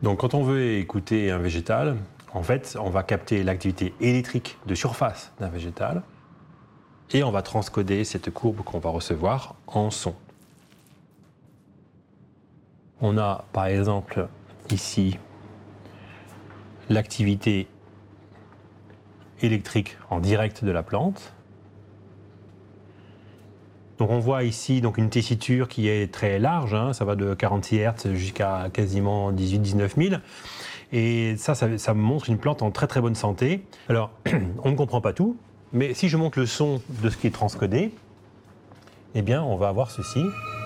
Donc quand on veut écouter un végétal, en fait, on va capter l'activité électrique de surface d'un végétal et on va transcoder cette courbe qu'on va recevoir en son. On a par exemple ici l'activité électrique en direct de la plante. Donc on voit ici donc une tessiture qui est très large, hein, ça va de 46 Hz jusqu'à quasiment 18-19 000. Et ça me montre une plante en très très bonne santé. Alors, on ne comprend pas tout, mais si je monte le son de ce qui est transcodé, eh bien on va avoir ceci.